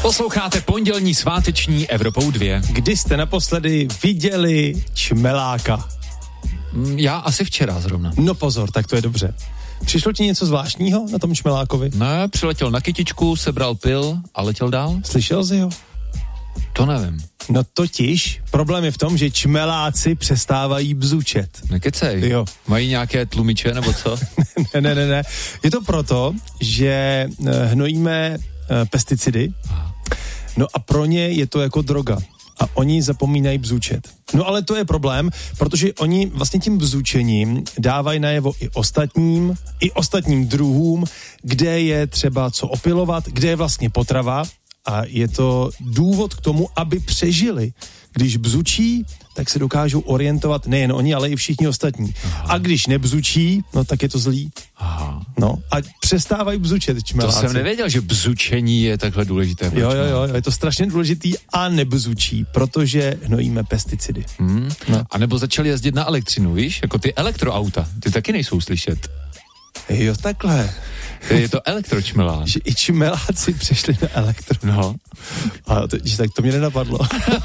Posloucháte pondělní sváteční Evropou 2. Kdy jste naposledy viděli čmeláka? Já asi včera zrovna. No pozor, tak to je dobře. Přišlo ti něco zvláštního na tom čmelákovi? Ne, přiletěl na kytičku, sebral pil a letěl dál. Slyšel jsi ho? To nevím. No totiž, problém je v tom, že čmeláci přestávají bzučet. Nekecej. Jo. Mají nějaké tlumiče nebo co? Ne. Je to proto, že hnojíme pesticidy, no a pro ně je to jako droga. A oni zapomínají bzučet. No ale to je problém, protože oni vlastně tím bzučením dávají najevo i ostatním druhům, kde je třeba co opylovat, kde je vlastně potrava a je to důvod k tomu, aby přežili. Když bzučí, tak se dokážou orientovat nejen oni, ale i všichni ostatní. Aha. A když nebzučí, no tak je to zlý. Aha. No a přestávají bzučet čmeláci. To jsem nevěděl, že bzučení je takhle důležité. Jo, je to strašně důležitý a nebzučí, protože hnojíme pesticidy. No. A nebo začali jezdit na elektřinu, víš? Jako ty elektroauta, ty taky nejsou slyšet. Jo, takhle. Je to elektročmelák. Že i čmeláci přešli na elektro. No. A tak to mě nenapadlo.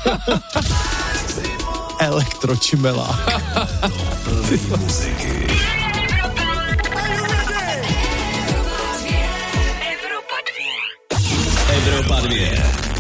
Elektročmelák. Evropa 2.